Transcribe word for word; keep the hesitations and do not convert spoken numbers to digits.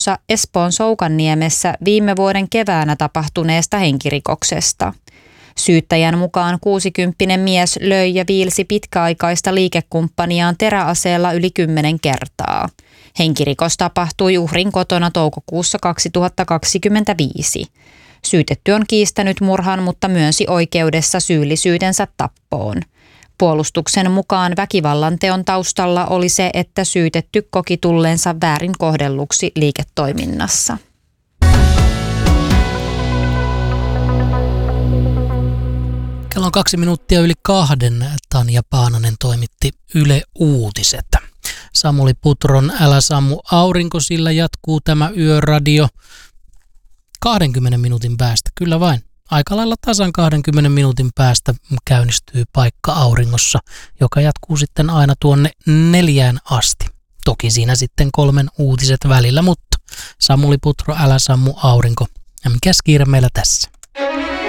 Espoon Soukanniemessä viime vuoden keväänä tapahtuneesta henkirikoksesta. Syyttäjän mukaan kuusikymppinen mies löi ja viilsi pitkäaikaista liikekumppaniaan teräaseella yli kymmenen kertaa. Henkirikos tapahtui uhrin kotona toukokuussa kaksituhattakaksikymmentäviisi. Syytetty on kiistänyt murhan, mutta myönsi oikeudessa syyllisyytensä tappoon. Puolustuksen mukaan väkivallanteon taustalla oli se, että syytetty koki tulleensa väärin kohdelluksi liiketoiminnassa. Kello on kaksi minuuttia yli kahden. Tanja Paananen toimitti Yle Uutiset. Samuli Putron Älä sammu aurinko, sillä jatkuu tämä yöradio kahdenkymmenen minuutin päästä. Kyllä vain. Aika lailla tasan kahdenkymmenen minuutin päästä käynnistyy Paikka auringossa, joka jatkuu sitten aina tuonne neljään asti. Toki siinä sitten kolmen uutiset välillä, mutta Samuli Putro, Älä sammu aurinko. Ja mikäs kiire meillä tässä?